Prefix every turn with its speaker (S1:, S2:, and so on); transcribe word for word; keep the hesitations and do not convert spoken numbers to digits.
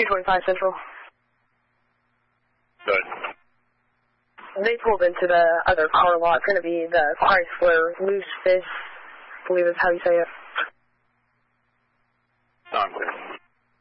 S1: two twenty-five Central.
S2: Good.
S1: They pulled into the other car lot. It's going to be the Chrysler Loose Fist, I believe is how you say it.
S2: Sound clear.